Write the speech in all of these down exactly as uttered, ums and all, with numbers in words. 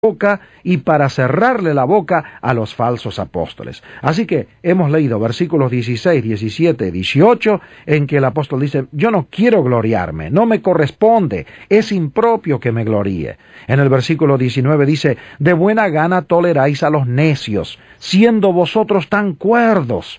boca y para cerrarle la boca a los falsos apóstoles. Así que hemos leído versículos dieciséis, diecisiete, dieciocho, en que el apóstol dice, yo no quiero gloriarme, no me corresponde, es impropio que me gloríe. En el versículo diecinueve dice, de buena gana toleráis a los necios, siendo vosotros tan cuerdos.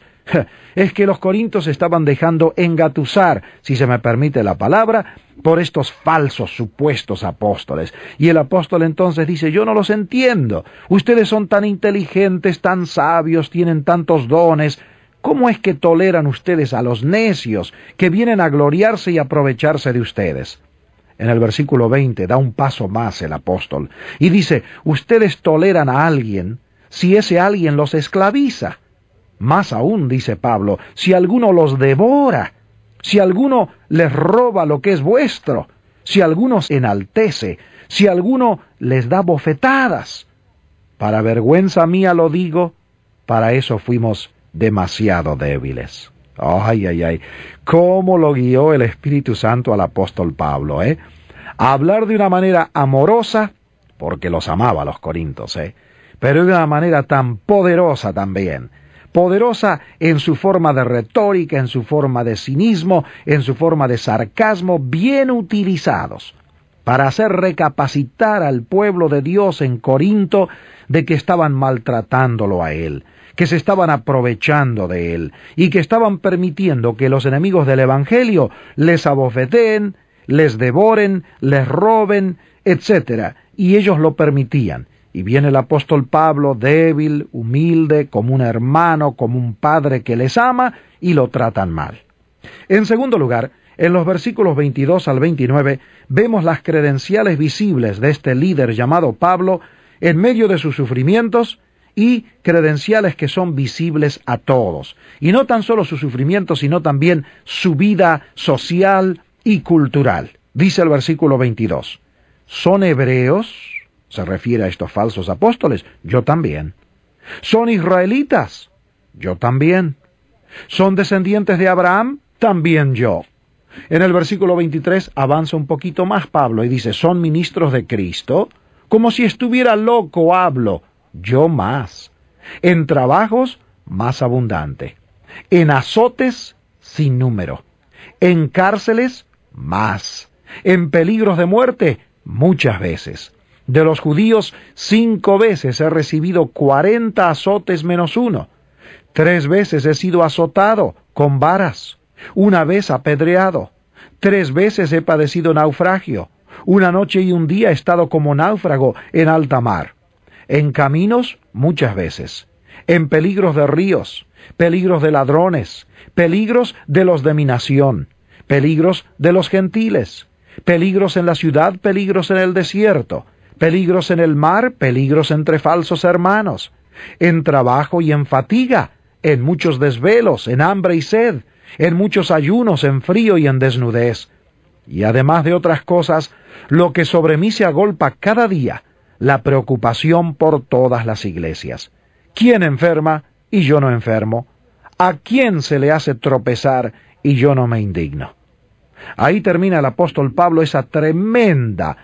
Es que los corintios estaban dejando engatusar, si se me permite la palabra, por estos falsos supuestos apóstoles. Y el apóstol entonces dice, yo no los entiendo. Ustedes son tan inteligentes, tan sabios, tienen tantos dones. ¿Cómo es que toleran ustedes a los necios que vienen a gloriarse y aprovecharse de ustedes? En el versículo veinte da un paso más el apóstol y dice, ustedes toleran a alguien si ese alguien los esclaviza. Más aún, dice Pablo, si alguno los devora, si alguno les roba lo que es vuestro, si alguno se enaltece, si alguno les da bofetadas. Para vergüenza mía lo digo, para eso fuimos demasiado débiles. Ay, ay, ay, cómo lo guió el Espíritu Santo al apóstol Pablo, ¿eh? A hablar de una manera amorosa, porque los amaba a los corintios, ¿eh? Pero de una manera tan poderosa también. Poderosa en su forma de retórica, en su forma de cinismo, en su forma de sarcasmo, bien utilizados, para hacer recapacitar al pueblo de Dios en Corinto de que estaban maltratándolo a él, que se estaban aprovechando de él, y que estaban permitiendo que los enemigos del Evangelio les abofeteen, les devoren, les roben, etcétera, y ellos lo permitían. Y viene el apóstol Pablo, débil, humilde, como un hermano, como un padre que les ama, y lo tratan mal. En segundo lugar, en los versículos veintidós al veintinueve, vemos las credenciales visibles de este líder llamado Pablo en medio de sus sufrimientos, y credenciales que son visibles a todos. Y no tan solo sus sufrimientos, sino también su vida social y cultural. Dice el versículo veintidós, ¿son hebreos? Se refiere a estos falsos apóstoles. Yo también. ¿Son israelitas? Yo también. ¿Son descendientes de Abraham? También yo. En el versículo veintitrés avanza un poquito más Pablo y dice, ¿son ministros de Cristo? Como si estuviera loco hablo. Yo más. En trabajos, más abundante. En azotes, sin número. En cárceles, más. En peligros de muerte, muchas veces. De los judíos, cinco veces he recibido cuarenta azotes menos uno. Tres veces he sido azotado con varas. Una vez apedreado. Tres veces he padecido naufragio. Una noche y un día he estado como náufrago en alta mar. En caminos, muchas veces. En peligros de ríos, peligros de ladrones, peligros de los de mi nación, peligros de los gentiles, peligros en la ciudad, peligros en el desierto, peligros en el mar, peligros entre falsos hermanos, en trabajo y en fatiga, en muchos desvelos, en hambre y sed, en muchos ayunos, en frío y en desnudez. Y además de otras cosas, lo que sobre mí se agolpa cada día, la preocupación por todas las iglesias. ¿Quién enferma y yo no enfermo? ¿A quién se le hace tropezar y yo no me indigno? Ahí termina el apóstol Pablo esa tremenda,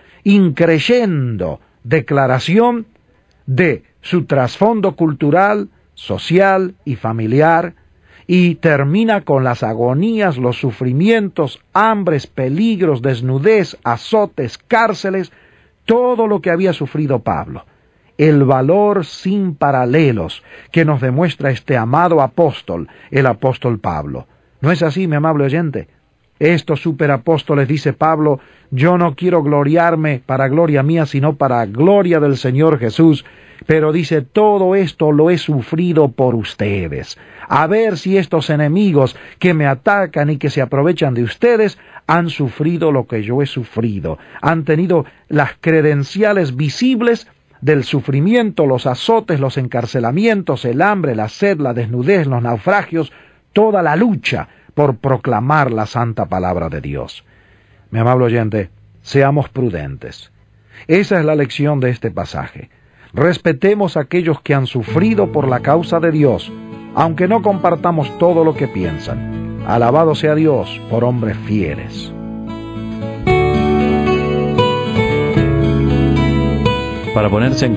increyendo declaración de su trasfondo cultural, social y familiar, y termina con las agonías, los sufrimientos, hambres, peligros, desnudez, azotes, cárceles, todo lo que había sufrido Pablo. El valor sin paralelos que nos demuestra este amado apóstol, el apóstol Pablo. ¿No es así, mi amable oyente? Estos superapóstoles, dice Pablo, yo no quiero gloriarme para gloria mía, sino para gloria del Señor Jesús. Pero dice, todo esto lo he sufrido por ustedes. A ver si estos enemigos que me atacan y que se aprovechan de ustedes han sufrido lo que yo he sufrido. Han tenido las credenciales visibles del sufrimiento, los azotes, los encarcelamientos, el hambre, la sed, la desnudez, los naufragios, toda la lucha por proclamar la santa palabra de Dios. Mi amable oyente, seamos prudentes. Esa es la lección de este pasaje. Respetemos a aquellos que han sufrido por la causa de Dios, aunque no compartamos todo lo que piensan. Alabado sea Dios por hombres fieles. para ponerse en